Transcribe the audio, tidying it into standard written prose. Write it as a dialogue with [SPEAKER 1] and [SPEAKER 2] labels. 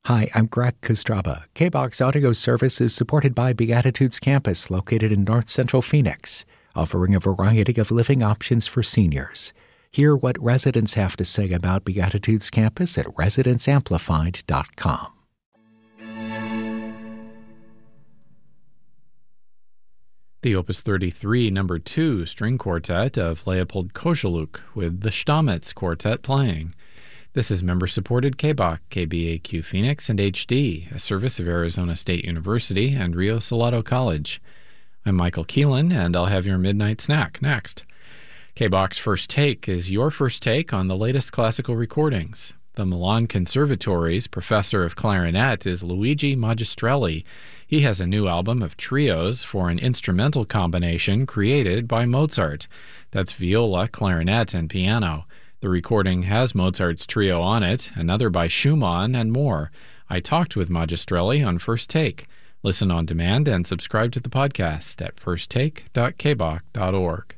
[SPEAKER 1] Hi, I'm Greg Kostraba. KBOX Audio Service is supported by Beatitudes Campus, located in North Central Phoenix, offering a variety of living options for seniors. Hear what residents have to say about Beatitudes Campus at residentsamplified.com.
[SPEAKER 2] The Opus 33 No. 2 string quartet of Leopold Kozeluk with the Stamitz Quartet playing. This is member-supported KBOC, KBAQ Phoenix, and HD, a service of Arizona State University and Rio Salado College. I'm Michael Keelan, and I'll have your midnight snack next. KBOC's First Take is your first take on the latest classical recordings. The Milan Conservatory's professor of clarinet is Luigi Magistrelli. He has a new album of trios for an instrumental combination created by Mozart. That's viola, clarinet, and piano. The recording has Mozart's trio on it, another by Schumann, and more. I talked with Magistrelli on First Take. Listen on demand and subscribe to the podcast at firsttake.kbok.org.